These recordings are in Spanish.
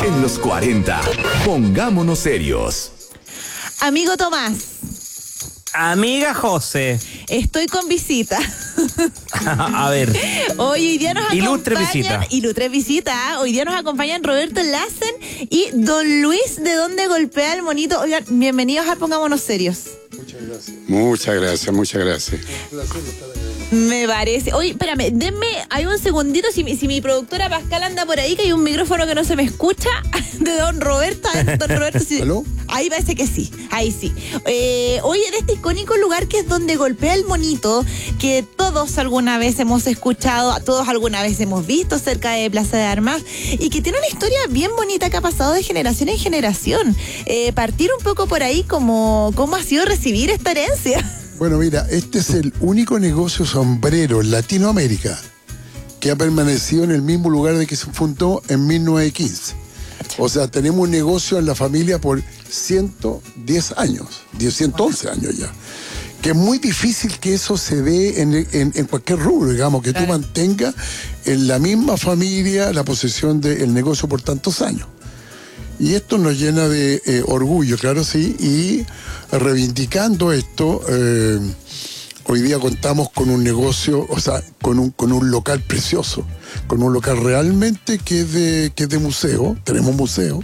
En los 40, pongámonos serios. Amigo Tomás. Amiga José. Estoy con visita. A ver. Hoy día nos acompañan. Ilustre visita. Hoy día nos acompañan Roberto Lassen y Don Luis de Donde Golpea el Monito. Oigan, bienvenidos a Pongámonos Serios. Muchas gracias. Muchas gracias. Un placer estar aquí. Me parece. Oye, espérame, denme hay un segundito. Si mi productora Pascal anda por ahí, que hay un micrófono que no se me escucha, de Don Roberto. Don Roberto, sí. ¿Aló? Ahí parece que sí, ahí sí. Oye, en este icónico lugar que es Donde Golpea el Monito, que todos alguna vez hemos escuchado, todos alguna vez hemos visto cerca de Plaza de Armas, y que tiene una historia bien bonita que ha pasado de generación en generación. Partir un poco por ahí, cómo ha sido recibir esta herencia. Bueno, mira, este es el único negocio sombrero en Latinoamérica que ha permanecido en el mismo lugar de que se fundó en 1915. O sea, tenemos un negocio en la familia por 110 años, 111 años ya. Que es muy difícil que eso se dé en cualquier rubro, digamos, que tú mantengas en la misma familia la posesión del negocio por tantos años. Y esto nos llena de orgullo, claro, sí, y reivindicando esto, hoy día contamos con un negocio, o sea, con un local precioso, con un local realmente que es de museo, tenemos museo.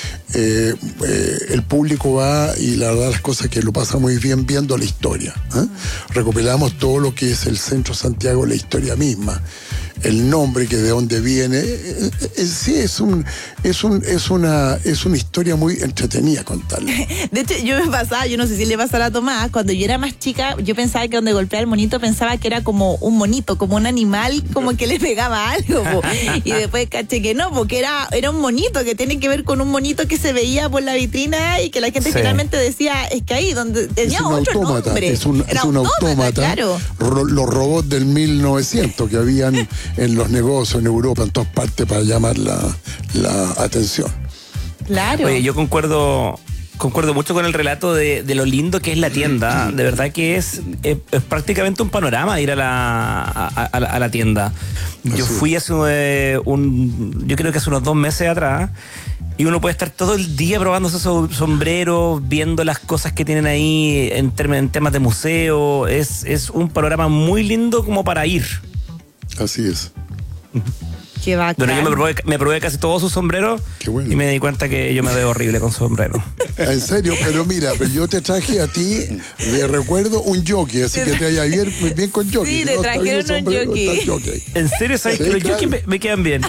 El público va y la verdad las cosas que lo pasa muy bien viendo la historia. Recopilamos todo lo que es el Centro Santiago, la historia misma, el nombre, que de dónde viene. Sí, es una historia muy entretenida contarla. De hecho, yo no sé si le pasará a Tomás, cuando yo era más chica, yo pensaba que Donde Golpea el Monito, pensaba que era como un monito, como un animal, como que le pegaba algo, y después caché que no, porque era un monito, que tiene que ver con un monito que se veía por la vitrina y que la gente finalmente decía, es que ahí donde tenía otro nombre. Es un autómata, claro. Los robots del 1900 que habían en los negocios en Europa, en todas partes, para llamar la atención. Claro. Oye, yo concuerdo mucho con el relato de lo lindo que es la tienda. De verdad que es prácticamente un panorama ir a la tienda. Yo fui hace yo creo que hace unos 2 meses atrás, y uno puede estar todo el día probando esos sombreros, viendo las cosas que tienen ahí en temas de museo. Es un panorama muy lindo como para ir. Así es. Qué bacán. Bueno, yo me probé casi todos sus sombreros. Qué bueno. Y me di cuenta que yo me veo horrible con sombrero. En serio, pero mira, yo te traje a ti, de recuerdo, un jockey, así que te vaya bien con jockey. Sí, te trajeron un jockey. ¿En serio sabes que los jockeys me quedan bien?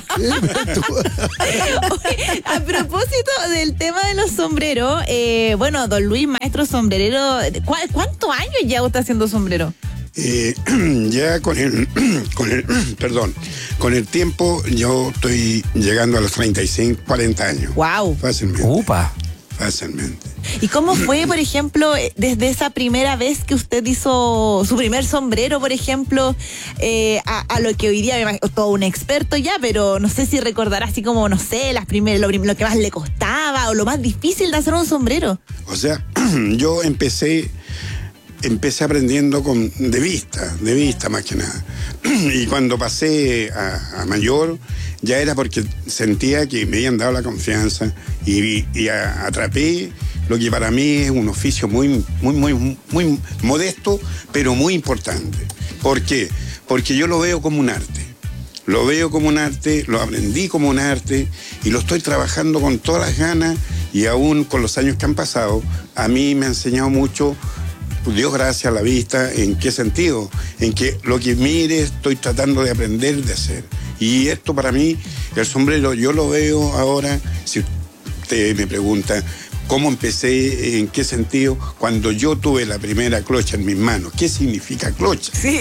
Oye, a propósito del tema de los sombreros, bueno, Don Luis, maestro sombrerero, ¿cuántos años ya usted haciendo sombrero? Ya con el tiempo yo estoy llegando a los 35, 40 años. Wow. Fácilmente. Fácilmente. ¿Y cómo fue, por ejemplo, desde esa primera vez que usted hizo su primer sombrero, por ejemplo, a lo que hoy día me imagino todo un experto ya, pero no sé si recordará así como, no sé, lo que más le costaba o lo más difícil de hacer un sombrero? O sea, yo empecé aprendiendo de vista más que nada. Y cuando pasé a mayor, ya era porque sentía que me habían dado la confianza y atrapé lo que para mí es un oficio muy modesto, pero muy importante. ¿Por qué? Porque yo lo veo como un arte. Lo veo como un arte, lo aprendí como un arte y lo estoy trabajando con todas las ganas, y aún con los años que han pasado, a mí me ha enseñado mucho. Dios gracias a la vista. ¿En qué sentido? En que lo que mire estoy tratando de aprender de hacer. Y esto para mí, el sombrero, yo lo veo ahora, si usted me pregunta cómo empecé, en qué sentido, cuando yo tuve la primera clocha en mis manos. ¿Qué significa clocha? Sí.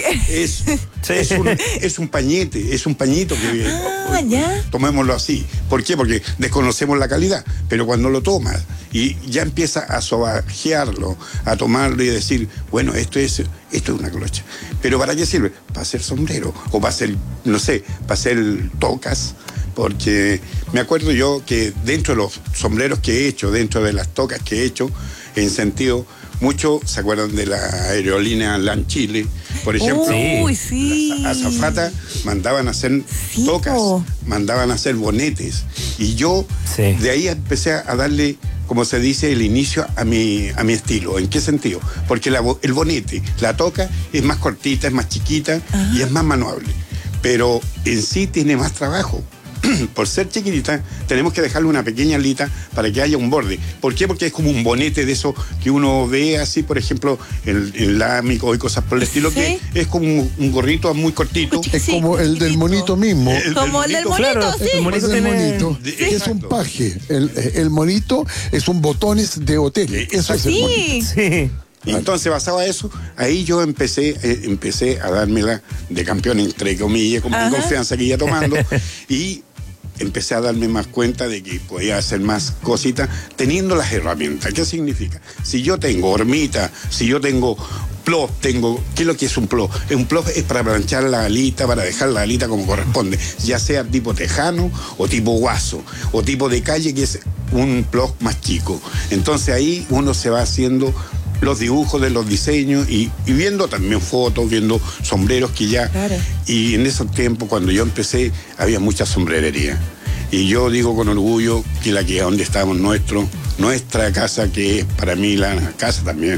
Es un pañito que ya. tomémoslo así. ¿Por qué? Porque desconocemos la calidad, pero cuando lo tomas y ya empieza a sobajearlo, a tomarlo y decir, bueno, esto es una clocha. ¿Pero para qué sirve? Para hacer sombrero, o para hacer, no sé, para hacer tocas. Porque me acuerdo yo que dentro de los sombreros que he hecho, dentro de las tocas que he hecho, en sentido, muchos se acuerdan de la aerolínea LAN Chile, Por ejemplo, Uy, sí. las azafatas mandaban a hacer Sí, tocas, po. mandaban a hacer bonetes. Y yo Sí. de ahí empecé a darle, como se dice, el inicio a mi estilo. ¿En qué sentido? Porque el bonete, la toca, es más cortita, es más chiquita y es más manuable. Pero en sí tiene más trabajo. Por ser chiquitita, tenemos que dejarle una pequeña alita para que haya un borde. ¿Por qué? Porque es como un bonete de eso que uno ve así, por ejemplo, en lámico y cosas por el estilo, Sí. que es como un gorrito muy cortito. Muy Es Sí, como el del monito mismo. Como el del monito, claro, sí. el monito Es el tiene- monito, Sí. que es un Exacto. paje. El monito es un botones de hotel. Eso es el monito. Sí. Sí. Y entonces, basado a eso, ahí yo empecé a dármela de campeón, entre comillas, con mi confianza que iba tomando, y empecé a darme más cuenta de que podía hacer más cositas teniendo las herramientas. ¿Qué significa? Si yo tengo hormita, si yo tengo plop, ¿qué es lo que es un plop? Un plop es para planchar la alita, para dejar la alita como corresponde, ya sea tipo tejano o tipo guaso, o tipo de calle, que es un plop más chico. Entonces ahí uno se va haciendo los dibujos de los diseños y viendo también fotos, viendo sombreros que ya... Claro. Y en esos tiempos, cuando yo empecé, había mucha sombrerería. Y yo digo con orgullo que la que donde estamos nuestra casa, que es para mí la casa también,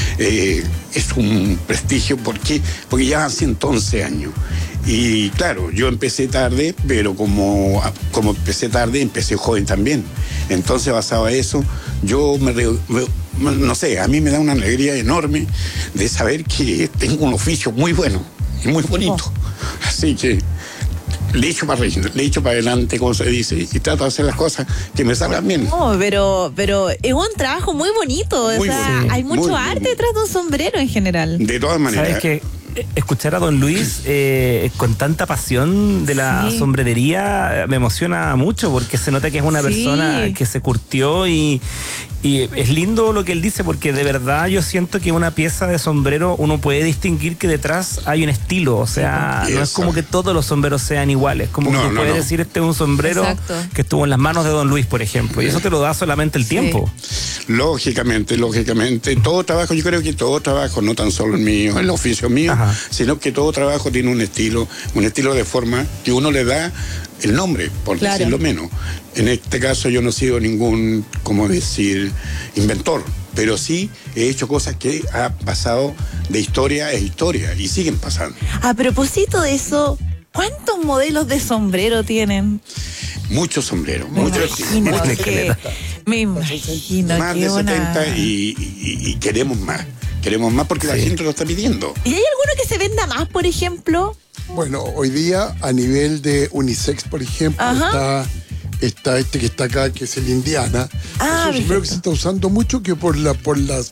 es un prestigio. ¿Por qué? Porque ya van 111 años. Y claro, yo empecé tarde, pero como empecé tarde, empecé joven también. Entonces, basado en eso, yo no sé, a mí me da una alegría enorme de saber que tengo un oficio muy bueno y muy bonito. Así que le echo para adelante, como se dice, y trato de hacer las cosas que me salgan bien. No, pero es un trabajo muy bonito. Muy o sea, bonito. hay mucho Muy arte bonito. detrás de un sombrero en general. De todas maneras. ¿Sabes qué? Escuchar a don Luis con tanta pasión de la Sí. sombrerería me emociona mucho, porque se nota que es una Sí. persona que se curtió y es lindo lo que él dice, porque de verdad yo siento que una pieza de sombrero uno puede distinguir que detrás hay un estilo. O sea, no es como que todos los sombreros sean iguales, como No, que tú no, puedes no. decir este es un sombrero Exacto. que estuvo en las manos de don Luis, por ejemplo, y eso te lo da solamente el tiempo. Lógicamente, todo trabajo, yo creo que todo trabajo, no tan solo el mío, el oficio mío, Ajá. sino que todo trabajo tiene un estilo de forma que uno le da el nombre, por Claro. decirlo menos. En este caso yo no he sido ningún, inventor, pero sí he hecho cosas que han pasado de historia a historia y siguen pasando. A propósito de eso, ¿cuántos modelos de sombrero tienen? Muchos sombreros, Me muchos imagino estilos. que... Me imagino Más que de una... 70 y queremos más. Queremos más porque la gente lo está pidiendo. ¿Y hay alguno que se venda más, por ejemplo? Bueno, hoy día a nivel de unisex, por ejemplo, Ajá. está este que está acá, que es el Indiana. Ah, es un sombrero que se está usando mucho que por las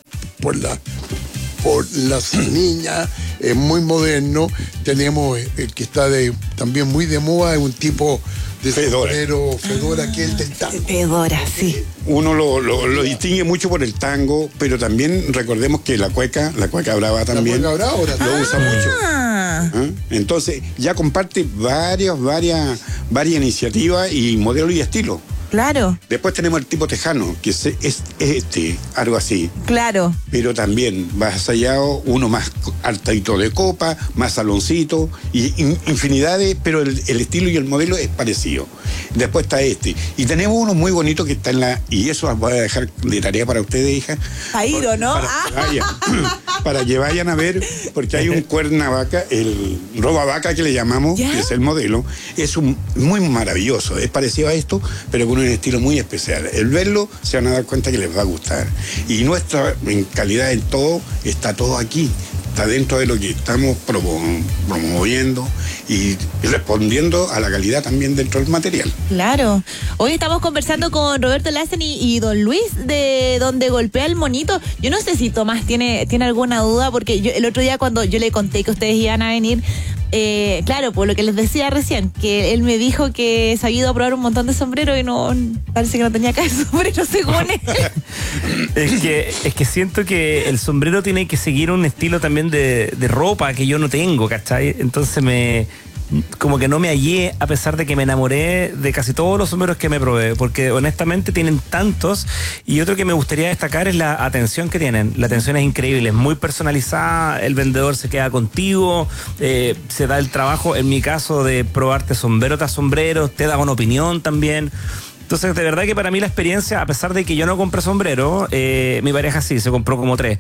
niñas, es muy moderno. Tenemos el que está también muy de moda, es un tipo de Fedora. sombrero fedora, que es el del tango. Fedora, sí. Uno lo distingue mucho por el tango, pero también recordemos que la cueca brava también cueca brava ahora lo usa mucho. Ah, ¿Ah? Entonces ya comparte varias iniciativas y modelos y estilos. claro, Después tenemos el tipo tejano, que es algo así. claro. Pero también vasallado, uno más altito de copa, más saloncito, y infinidades, pero el estilo y el modelo es parecido. Después está este. Y tenemos uno muy bonito que está y eso voy a dejar de tarea para ustedes, hija. Ha ido, ¿no? Para que vayan a ver, porque hay un cuernavaca, el robavaca que le llamamos, ¿Ya? que es el modelo, es muy maravilloso, es parecido a esto, pero con un estilo muy especial. El verlo se van a dar cuenta que les va a gustar. Y nuestra, en calidad en todo, está todo aquí. Está dentro de lo que estamos promoviendo y respondiendo a la calidad también dentro del material. Claro. Hoy estamos conversando con Roberto Lassen y don Luis de Donde Golpea el Monito. Yo no sé si Tomás tiene alguna duda, porque el otro día cuando yo le conté que ustedes iban a venir, claro, por lo que les decía recién, que él me dijo que se había ido a probar un montón de sombreros y no, parece que no tenía acá sombrero según él. Es que siento que el sombrero tiene que seguir un estilo también de ropa que yo no tengo, ¿cachai? Entonces me como que no me hallé, a pesar de que me enamoré de casi todos los sombreros que me probé, porque honestamente tienen tantos. Y otro que me gustaría destacar es la atención que tienen. La atención es increíble, es muy personalizada, el vendedor se queda contigo, se da el trabajo, en mi caso, de probarte sombrero tras sombrero, te da una opinión también. Entonces, de verdad que para mí la experiencia, a pesar de que yo no compré sombrero, mi pareja sí, se compró como 3.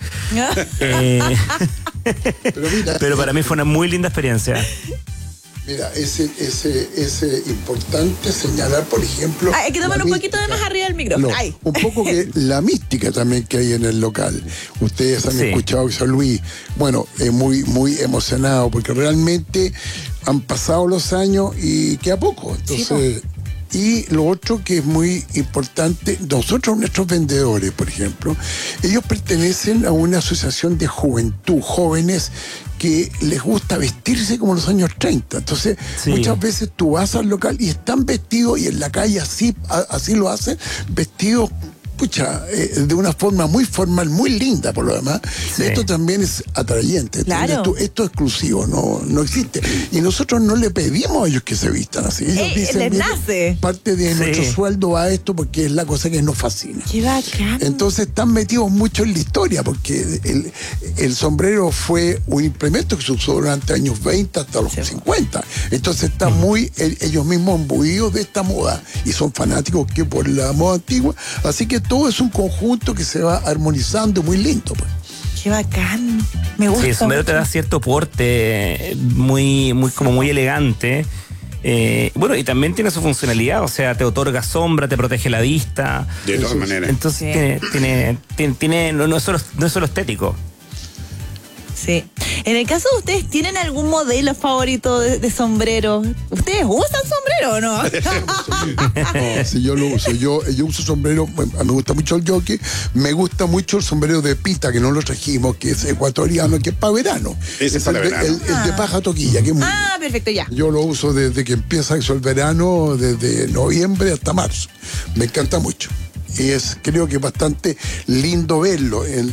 Pero para mí fue una muy linda experiencia. Mira, es importante señalar, por ejemplo... hay que tomar un poquito de más arriba del micrófono. Un poco que la mística también que hay en el local. Ustedes han escuchado a San Luis. Bueno, muy, muy emocionado, porque realmente han pasado los años y queda poco. Entonces... Y lo otro que es muy importante, nosotros, nuestros vendedores, por ejemplo, ellos pertenecen a una asociación de juventud, jóvenes que les gusta vestirse como en los años 30. Entonces, muchas veces tú vas al local y están vestidos, y en la calle así lo hacen, vestidos de una forma muy formal, muy linda por lo demás. Sí. Esto también es atrayente. Claro. Esto es exclusivo, no existe. Y nosotros no le pedimos a ellos que se vistan así. Ellos dicen, les nace. Parte de nuestro sueldo va a esto porque es la cosa que nos fascina. Qué bacán. Entonces están metidos mucho en la historia, porque el sombrero fue un implemento que se usó durante años 20 hasta los 50. Entonces están muy ellos mismos imbuidos de esta moda y son fanáticos que por la moda antigua. Así que todo es un conjunto que se va armonizando muy lindo, pues. Qué bacán. Me gusta. Sí, el sombrero te da cierto porte muy elegante. Bueno, y también tiene su funcionalidad, o sea, te otorga sombra, te protege la vista. De todas maneras. Entonces tiene no es solo estético. Sí. En el caso de ustedes, ¿tienen algún modelo favorito de sombrero? ¿Ustedes usan sombrero o no? No, sí, yo lo uso. Yo uso sombrero, bueno, me gusta mucho el jockey, me gusta mucho el sombrero de pita, que no lo trajimos, que es ecuatoriano, que es para verano. Ese es para verano. El de paja toquilla, que es muy... Perfecto, ya. Yo lo uso desde que empieza eso el verano, desde noviembre hasta marzo. Me encanta mucho. Y creo que es bastante lindo verlo en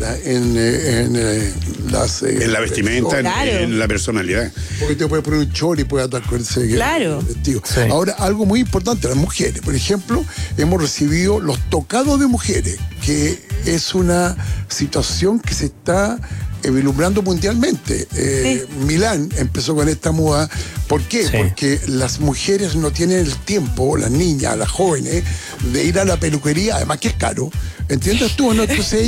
la vestimenta, en la personalidad. Porque te puedes poner un short y puedes andar con ese vestido. Sí. Ahora, algo muy importante, las mujeres. Por ejemplo, hemos recibido los tocados de mujeres, que es una situación que se está vislumbrando mundialmente. Milán empezó con esta moda. ¿Por qué? Sí. Porque las mujeres no tienen el tiempo, las niñas, las jóvenes, de ir a la peluquería, además que es caro. ¿Entiendes tú? Entonces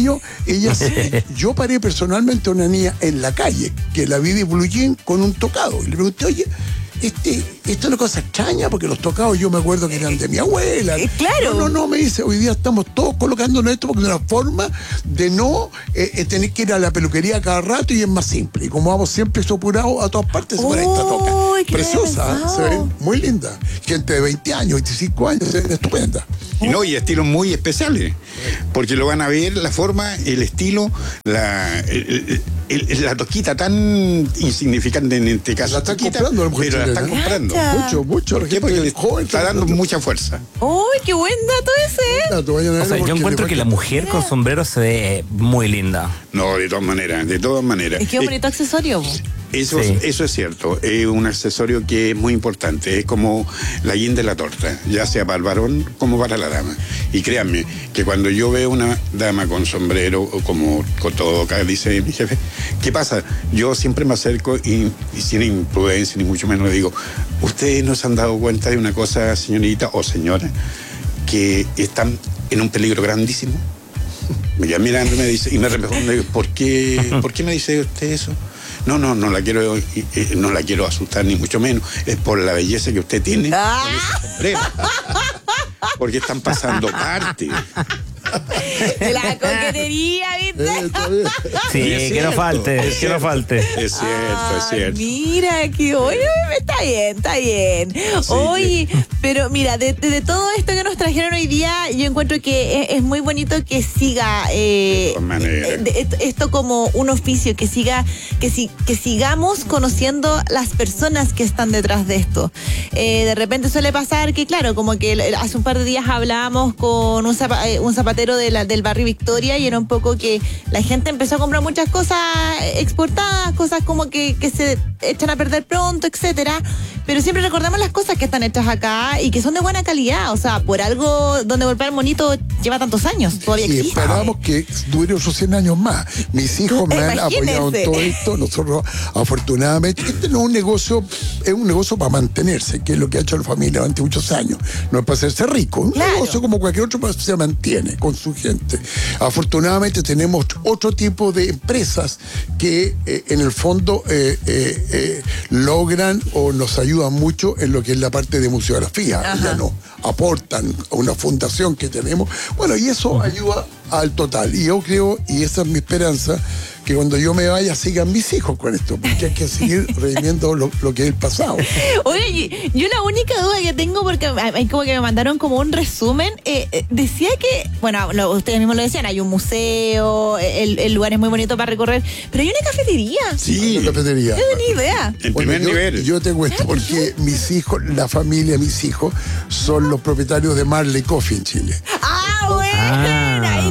yo paré personalmente a una niña en la calle, que la vi de blue jean con un tocado. Y le pregunté, oye, esto es una cosa extraña, porque los tocados yo me acuerdo que eran de mi abuela. Claro. No, me dice, hoy día estamos todos colocándonos esto porque es una forma de no tener que ir a la peluquería cada rato, y es más simple. Y como vamos siempre apurados a todas partes, se pone esta toca. Preciosa, se ve muy linda. Gente de 20 años, 25 años, se ve estupenda. Y estilos muy especiales, porque lo van a ver, la forma, el estilo, la toquita tan insignificante en este caso. La están comprando, pero la están comprando. Mucho. ¿Por qué? Porque le está dando mucha fuerza. ¡Uy, qué buen dato ese! O sea, yo encuentro que la mujer con sombrero se ve muy linda. No, de todas maneras. Es que es un bonito accesorio. Eso es cierto, es un accesorio que es muy importante, es como la guinda de la torta, ya sea para el varón como para la dama. Y créanme que cuando yo veo una dama con sombrero o como cotoca, dice mi jefe, ¿qué pasa? Yo siempre me acerco y sin imprudencia ni mucho menos le digo, ¿ustedes no se han dado cuenta de una cosa, señorita o señora, que están en un peligro grandísimo? Me queda mirando y me dice, y me responde, ¿por qué me dice usted eso? No la quiero asustar, ni mucho menos. Es por la belleza que usted tiene con ese sombrero. Porque están pasando parte. La coquetería, ¿viste? Sí, que no falte. Es cierto. Mira, que oye, está bien. Sí. Oye, pero mira, de todo esto que nos trajeron hoy día, yo encuentro que es muy bonito que siga esto como un oficio, que sigamos conociendo las personas que están detrás de esto. De repente suele pasar que, claro, como que hace un par de días hablábamos con un zapatero crucero del barrio Victoria, y era un poco que la gente empezó a comprar muchas cosas exportadas, cosas como que se echan a perder pronto, etcétera. Pero siempre recordamos las cosas que están hechas acá y que son de buena calidad. O sea, por algo donde golpear el monito lleva tantos años, todavía Y existe. esperamos que dure otros 100 años más. Mis hijos me han apoyado en todo esto. Nosotros, afortunadamente, este no es un negocio, es un negocio para mantenerse, que es lo que ha hecho la familia durante muchos años. No es para hacerse rico. Un negocio como cualquier otro, pero se mantiene con su gente. Afortunadamente tenemos otro tipo de empresas que en el fondo logran o nos ayudan mucho en lo que es la parte de museografía. Ya nos aportan a una fundación que tenemos. Bueno, y eso ayuda al total. Y yo creo, y esa es mi esperanza, que cuando yo me vaya sigan mis hijos con esto, porque hay que seguir reviviendo lo que es el pasado. Oye, yo la única duda que tengo, porque hay como que me mandaron como un resumen, decía que, bueno, ustedes mismos lo decían, hay un museo, el lugar es muy bonito para recorrer, pero hay una cafetería. Sí, una cafetería. No tenía idea. El primer nivel. Yo te cuento, porque mis hijos, la familia de mis hijos, son los propietarios de Marley Coffee en Chile. Ah, bueno, ahí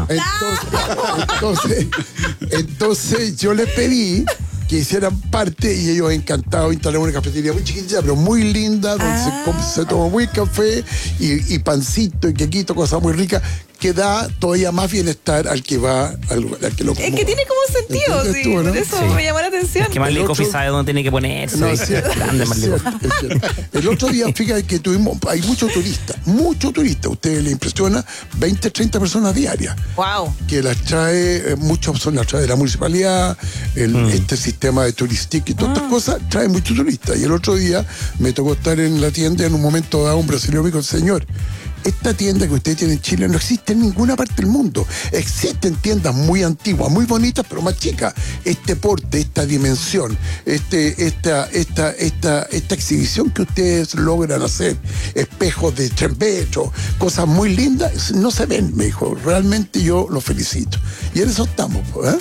está. Entonces yo les pedí que hicieran parte y ellos encantados instalaron una cafetería muy chiquitita, pero muy linda, donde se toma muy café y pancito y quequito, cosas muy ricas, que da todavía más bienestar al que va, al que lo come. Es que tiene como sentido, ¿Entendés sí, tú, no? por eso me llamó la atención. Es que Marley Coffee sabe dónde tiene que ponerse. No, es cierto, Grande Marley es Coffee. cierto. El otro día, fíjate que hay muchos turistas. A ustedes les impresiona 20, 30 personas diarias. Wow. Que las trae, muchos son las trae de la municipalidad, este sistema de turistic y todas estas cosas, trae muchos turistas. Y el otro día me tocó estar en la tienda y en un momento dado un brasileño me dijo, señor, esta tienda que usted tiene en Chile no existe en ninguna parte del mundo. Existen tiendas muy antiguas, muy bonitas, pero más chicas. Este porte, esta dimensión, esta exhibición que ustedes logran hacer, espejos de 3 metros, cosas muy lindas, no se ven, me dijo. Realmente yo lo felicito. Y en eso estamos, ¿eh?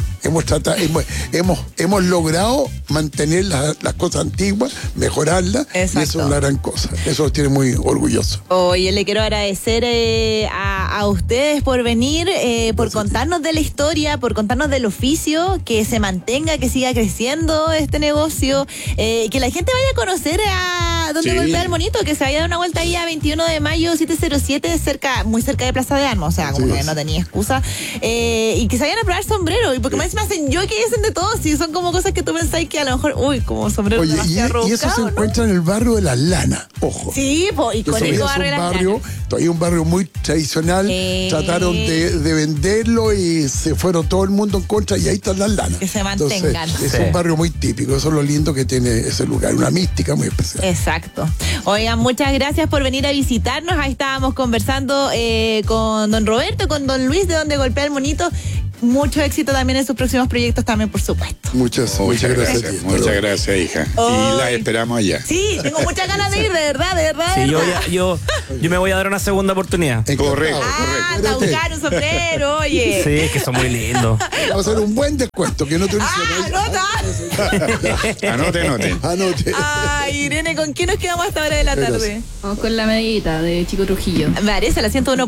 Hemos logrado mantener las cosas antiguas, mejorarlas, Exacto. y eso es una gran cosa. Eso nos tiene muy orgullosos. Oye, le quiero agradecer a ustedes por venir, por contarnos de la historia, por contarnos del oficio, que se mantenga, que siga creciendo este negocio, que la gente vaya a conocer a donde golpea el monito, que se vaya a dar una vuelta ahí a 21 de mayo 707, muy cerca de Plaza de Armas, o sea, como que no tenía excusa, y que se vayan a probar sombrero, y porque más me hacen yo que dicen de todo, si son como cosas que tú pensáis que a lo mejor, como sombrero. Oye, y eso se encuentra en el barrio de Las Lanas, ojo. Sí, icónico barrio de Las Lanas. Todavía un barrio muy tradicional, trataron de venderlo y se fueron todo el mundo en contra y ahí están Las Lanas. Que se mantengan. Entonces, es un barrio muy típico, eso es lo lindo que tiene ese lugar, una mística muy especial. Exacto. Oigan, muchas gracias por venir a visitarnos. Ahí estábamos conversando con don Roberto, con don Luis de Donde Golpea el Monito. Mucho éxito también en sus próximos proyectos también, por supuesto. Muchas gracias a ti. Muchas gracias, hija. Y la esperamos allá. Sí, tengo muchas ganas de ir, de verdad. Sí, yo me voy a dar una segunda oportunidad. Correcto. Anda a buscar un sombrero, oye. Sí, es que son muy lindos. Vamos a hacer un buen descuento, que no te Anote. Ay, Irene, ¿con quién nos quedamos hasta ahora de la tarde? Vamos con la medallita de Chico Trujillo. Vanessa, la 101.